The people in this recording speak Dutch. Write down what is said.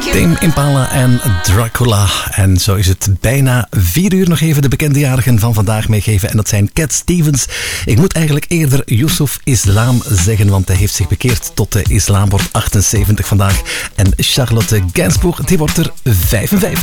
Tame Impala en Dracula. En zo is het bijna 4 uur. Nog even de bekendejarigen van vandaag meegeven. En dat zijn Cat Stevens. Ik moet eigenlijk eerder Yusuf Islam zeggen, want hij heeft zich bekeerd tot de islam. Wordt 78 vandaag. En Charlotte Gainsbourg, die wordt er 55.